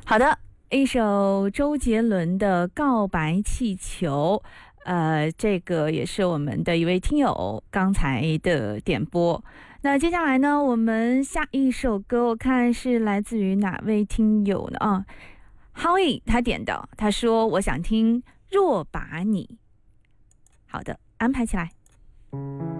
好的，一首周杰伦的《告白气球》，这个也是我们的一位听友刚才的点播。那接下来呢，我们下一首歌，我看是来自于哪位听友呢？Howie 他点的，他说我想听《若把你》。好的，安排起来。